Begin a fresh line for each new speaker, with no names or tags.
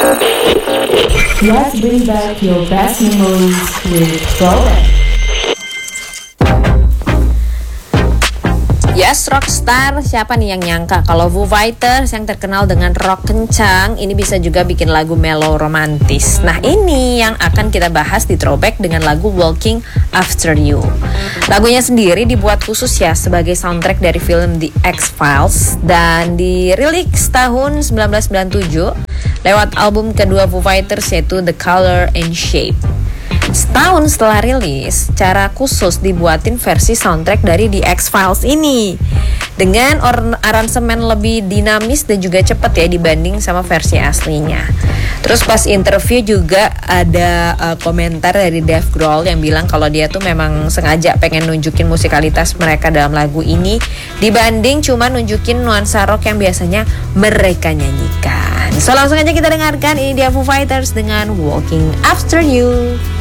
Let's bring back your best memories with Throwback.
Yes, rockstar. Siapa nih yang nyangka kalau Foo Fighters yang terkenal dengan rock kencang ini bisa juga bikin lagu mellow romantis. Nah, ini yang akan kita bahas di Throwback dengan lagu Walking After You. Lagunya sendiri dibuat khusus ya sebagai soundtrack dari film The X-Files dan dirilis tahun 1997 lewat album kedua Foo Fighters yaitu The Color and Shape. Setahun setelah rilis, secara khusus dibuatin versi soundtrack dari The X-Files ini dengan aransemen lebih dinamis dan juga cepet ya dibanding sama versi aslinya. Terus pas interview juga ada komentar dari Dave Grohl yang bilang kalau dia tuh memang sengaja pengen nunjukin musikalitas mereka dalam lagu ini dibanding cuma nunjukin nuansa rock yang biasanya mereka nyanyikan. So langsung aja kita dengarkan, ini dia Foo Fighters dengan Walking After You.